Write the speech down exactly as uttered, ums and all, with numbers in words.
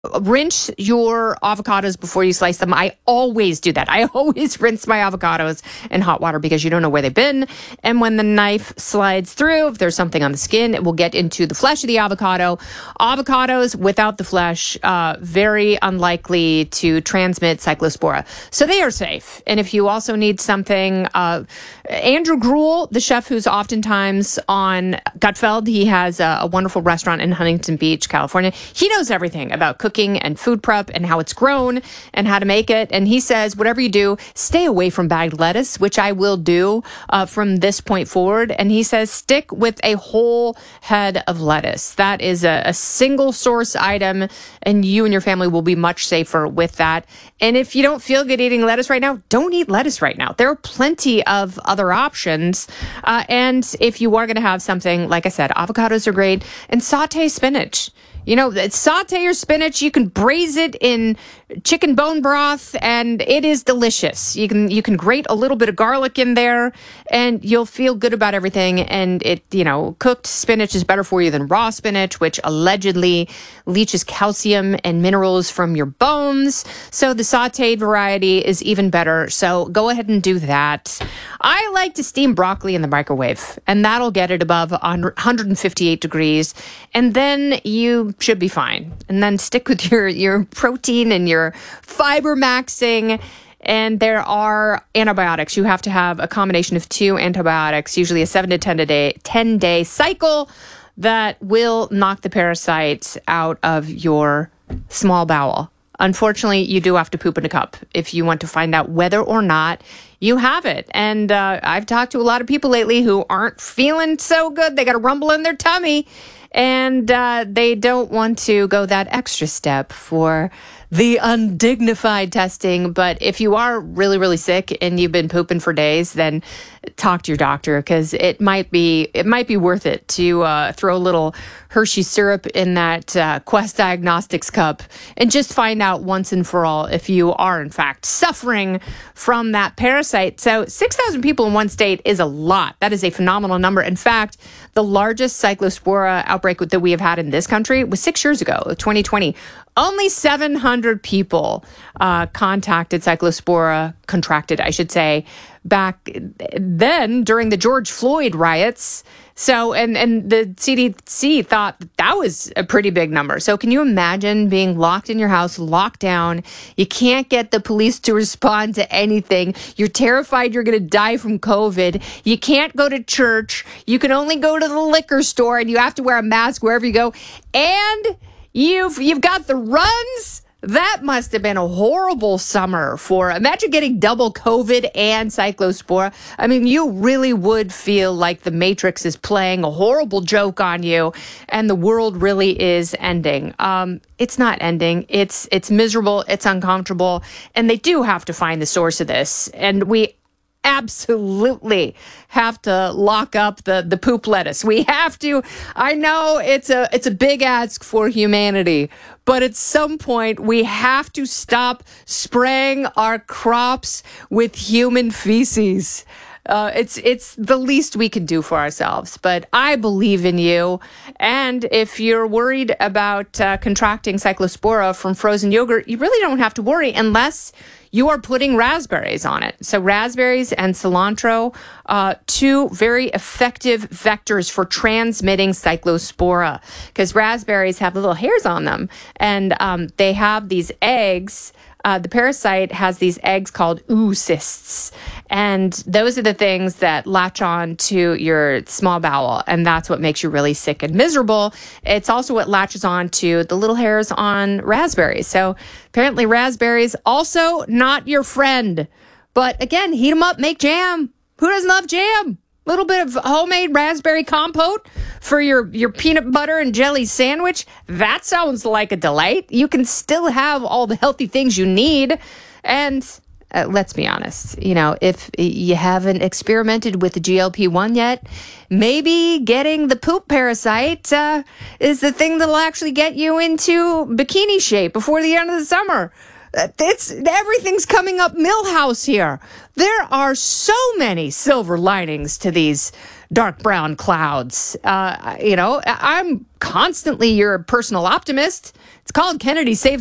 Rinse your avocados before you slice them. I always do that. I always rinse my avocados in hot water because you don't know where they've been. And when the knife slides through, if there's something on the skin, it will get into the flesh of the avocado. Avocados without the flesh, uh, very unlikely to transmit cyclospora. So they are safe. And if you also need something, uh, Andrew Gruel, the chef who's oftentimes on Gutfeld, he has a, a wonderful restaurant in Huntington Beach, California. He knows everything about cooking and food prep and how it's grown and how to make it. And he says, whatever you do, stay away from bagged lettuce, which I will do uh, from this point forward. And he says, stick with a whole head of lettuce. That is a, a single source item, and you and your family will be much safer with that. And if you don't feel good eating lettuce right now, don't eat lettuce right now. There are plenty of other options. Uh, and if you are going to have something, like I said, avocados are great, and saute spinach. You know, saute your spinach. You can braise it in chicken bone broth, and it is delicious. You can you can grate a little bit of garlic in there, and you'll feel good about everything. And it, you know, cooked spinach is better for you than raw spinach, which allegedly leaches calcium and minerals from your bones. So the sauteed variety is even better. So go ahead and do that. I like to steam broccoli in the microwave, and that'll get it above one hundred fifty-eight degrees, and then you should be fine. And then stick with your, your protein and your fiber maxing. And there are antibiotics. You have to have a combination of two antibiotics, usually a seven to ten day, ten day cycle that will knock the parasites out of your small bowel. Unfortunately, you do have to poop in a cup if you want to find out whether or not you have it. And uh, I've talked to a lot of people lately who aren't feeling so good. They got a rumble in their tummy, and uh, they don't want to go that extra step for the undignified testing. But if you are really, really sick and you've been pooping for days, then talk to your doctor, because it might be it might be worth it to uh, throw a little Hershey syrup in that uh, Quest Diagnostics cup and just find out once and for all if you are in fact suffering from that parasite. So six thousand people in one state is a lot. That is a phenomenal number. In fact, the largest cyclospora outbreak that we have had in this country was six years ago, twenty twenty. Only seven hundred people uh, contacted cyclospora, contracted, I should say, back then during the George Floyd riots. So, and, and the C D C thought that, that was a pretty big number. So can you imagine being locked in your house, locked down? You can't get the police to respond to anything. You're terrified you're going to die from COVID. You can't go to church. You can only go to the liquor store, and you have to wear a mask wherever you go. And You've you've got the runs. That must have been a horrible summer for, imagine getting double COVID and cyclospora. I mean, you really would feel like the Matrix is playing a horrible joke on you, and the world really is ending. Um, it's not ending. It's it's miserable. It's uncomfortable, and they do have to find the source of this. And we absolutely have to lock up the the poop lettuce. We have to. I know it's a it's a big ask for humanity, but at some point we have to stop spraying our crops with human feces. Uh, it's it's the least we can do for ourselves. But I believe in you. And if you're worried about uh, contracting cyclospora from frozen yogurt, you really don't have to worry unless you are putting raspberries on it. So raspberries and cilantro, uh, two very effective vectors for transmitting cyclospora, because raspberries have little hairs on them, and um, they have these eggs. Uh, the parasite has these eggs called oocysts, and those are the things that latch on to your small bowel, and that's what makes you really sick and miserable. It's also what latches on to the little hairs on raspberries. So apparently raspberries also not your friend. But again, heat them up, make jam. Who doesn't love jam? Little bit of homemade raspberry compote for your, your peanut butter and jelly sandwich. That sounds like a delight. You can still have all the healthy things you need. And uh, let's be honest, you know, if you haven't experimented with the G L P one yet, maybe getting the poop parasite uh, is the thing that'll actually get you into bikini shape before the end of the summer. It's everything's coming up Millhouse here. There are so many silver linings to these dark brown clouds. Uh, you know, I'm constantly your personal optimist. It's called Kennedy Saves